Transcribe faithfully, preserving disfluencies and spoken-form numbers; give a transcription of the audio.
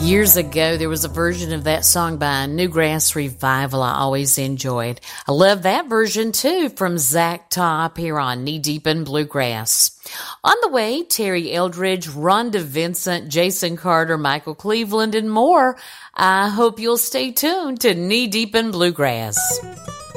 Years ago, there was a version of that song by Newgrass Revival I always enjoyed. I love that version too from Zach Top here on Knee Deep in Bluegrass. On the way, Terry Eldridge, Rhonda Vincent, Jason Carter, Michael Cleveland, and more. I hope you'll stay tuned to Knee Deep in Bluegrass.